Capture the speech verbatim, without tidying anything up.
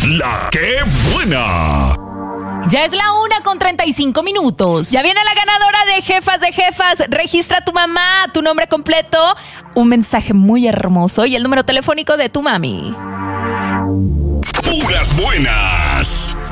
La que buena. Ya es la una con treinta y cinco minutos. Ya viene la ganadora de Jefas de Jefas. Registra a tu mamá, tu nombre completo, un mensaje muy hermoso y el número telefónico de tu mami. Puras buenas.